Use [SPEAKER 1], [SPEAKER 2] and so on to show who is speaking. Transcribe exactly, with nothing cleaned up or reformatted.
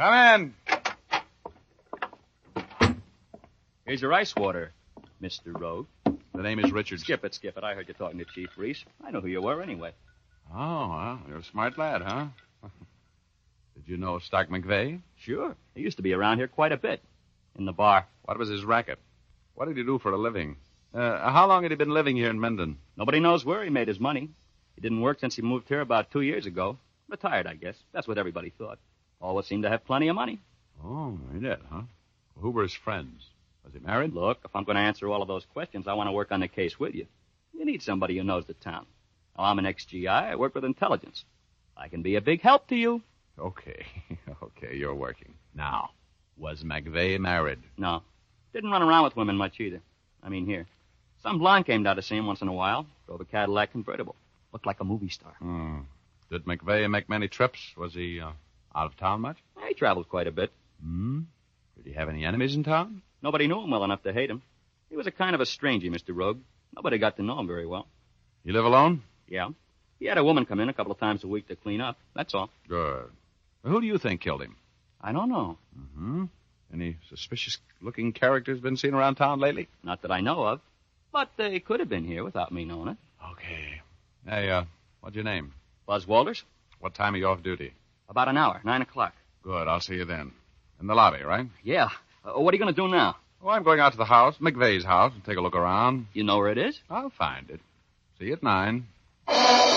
[SPEAKER 1] Come in.
[SPEAKER 2] Here's your ice water, Mister Rogue.
[SPEAKER 1] The name is Richard.
[SPEAKER 2] Skip it, skip it. I heard you talking to Chief Reese. I know who you were anyway.
[SPEAKER 1] Oh, well, you're a smart lad, huh? Did you know Stark McVeigh?
[SPEAKER 2] Sure. He used to be around here quite a bit. In the bar.
[SPEAKER 1] What was his racket? What did he do for a living? Uh, how long had he been living here in Menden?
[SPEAKER 2] Nobody knows where he made his money. He didn't work since he moved here about two years ago. Retired, I guess. That's what everybody thought. Always seemed to have plenty of money.
[SPEAKER 1] Oh, he did, huh? Who were his friends? Was he married?
[SPEAKER 2] Look, if I'm going to answer all of those questions, I want to work on the case with you. You need somebody who knows the town. Now, I'm an ex-G I. I work with intelligence. I can be a big help to you.
[SPEAKER 1] Okay. Okay, you're working. Now, was McVeigh married?
[SPEAKER 2] No. Didn't run around with women much either. I mean, here. Some blonde came down to see him once in a while. Drove a Cadillac convertible. Looked like a movie star.
[SPEAKER 1] Hmm. Did McVeigh make many trips? Was he uh, out of town much?
[SPEAKER 2] Yeah, he traveled quite a bit.
[SPEAKER 1] Hmm? Did he have any enemies in town?
[SPEAKER 2] Nobody knew him well enough to hate him. He was a kind of a stranger, Mister Rogue. Nobody got to know him very well.
[SPEAKER 1] You live alone?
[SPEAKER 2] Yeah. He had a woman come in a couple of times a week to clean up. That's all.
[SPEAKER 1] Good. Who do you think killed him?
[SPEAKER 2] I don't know.
[SPEAKER 1] Mm-hmm. Any suspicious-looking characters been seen around town lately?
[SPEAKER 2] Not that I know of. But they could have been here without me knowing it.
[SPEAKER 1] Okay. Hey, uh, what's your name?
[SPEAKER 2] Buzz Walters?
[SPEAKER 1] What time are you off duty?
[SPEAKER 2] About an hour, nine o'clock.
[SPEAKER 1] Good, I'll see you then. In the lobby, right?
[SPEAKER 2] Yeah. Uh, what are you going to do now?
[SPEAKER 1] Oh, I'm going out to the house, McVeigh's house, and take a look around.
[SPEAKER 2] You know where it is?
[SPEAKER 1] I'll find it. See you at nine.